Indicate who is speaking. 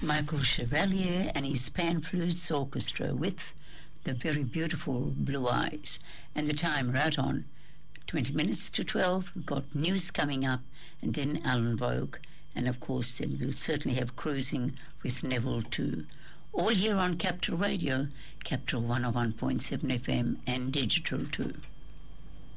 Speaker 1: Michael Chevalier and his Pan Flutes Orchestra with the very beautiful Blue Eyes. And the time right on 20 minutes to 12. We've got news coming up, and then Alan Vogue, and of course then we'll certainly have Cruising with Neville too. All here on Capital Radio, Capital 101.7 FM and digital too.